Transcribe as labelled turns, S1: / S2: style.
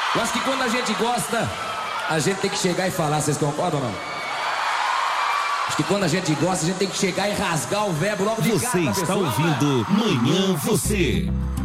S1: Eu acho que quando a gente gosta, a gente tem que chegar e falar. Vocês concordam ou não? Acho que quando a gente gosta, a gente tem que chegar e rasgar o verbo logo de cara.
S2: Você está ouvindo Manhã Você.